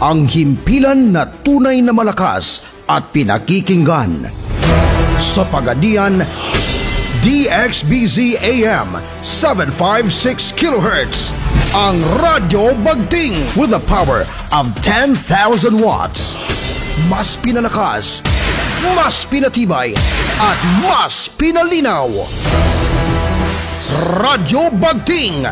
ang himpilan na tunay na malakas at pinakikinggan. Sa Pagadian, DXBZ AM 756 kHz, ang Radyo Bagting with the power of 10,000 watts. Mas pinalakas, mas pinatibay, at mas pinalinaw. Radyo Bagting